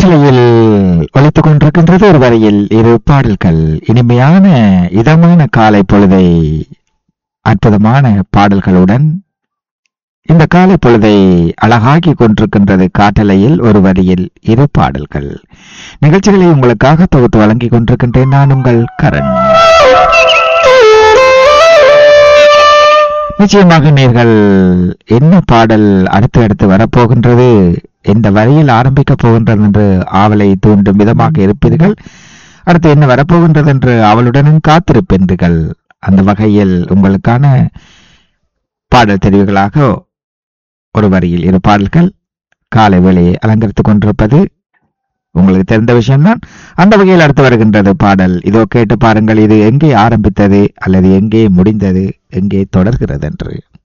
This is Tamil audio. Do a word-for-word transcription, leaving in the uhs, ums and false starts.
காற்றலையில் ஒலித்துக் கொண்டிருக்கின்றது ஒரு வரியில் இரு பாடல்கள். இனிமையான இதமான காலை பொழுதை அற்புதமான பாடல்களுடன் இந்த காலை பொழுதை அழகாக்கி கொண்டிருக்கின்றது. காற்றலையில் ஒரு வரியில் இரு பாடல்கள் நிகழ்ச்சிகளை உங்களுக்காக தொகுத்து வழங்கிக் கொண்டிருக்கின்றேன். நான் உங்கள் கரண். நிச்சயமாக நீங்கள் என்ன பாடல் அடுத்து அடுத்து வரப்போகின்றது, எந்த வரியில் ஆரம்பிக்க போகின்றது என்று ஆவலை தூண்டும் விதமாக இருப்பீர்கள். அடுத்து என்ன வரப்போகின்றது என்று அவளுடனும் காத்திருப்பீர்கள். அந்த வகையில் உங்களுக்கான பாடல் தெரிவுகளாக ஒரு வரியில் இரு பாடல்கள் காலை வேளையை அலங்கரித்துக் கொண்டிருப்பது உங்களுக்கு தெரிந்த விஷயம்தான். அந்த வகையில் அடுத்து வருகின்றது பாடல். இதோ கேட்டு பாருங்கள், இது எங்கே ஆரம்பித்தது அல்லது எங்கே முடிந்தது, எங்கே தொடர்கிறது என்று.